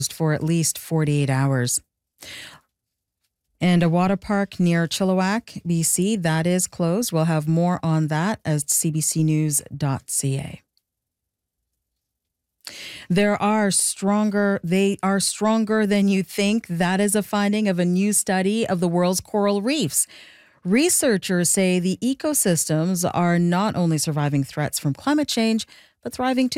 for at least 48 hours. And a water park near Chilliwack, BC, that is closed. We'll have more on that at cbcnews.ca. They are stronger than you think. That is a finding of a new study of the world's coral reefs. Researchers say the ecosystems are not only surviving threats from climate change, but thriving too.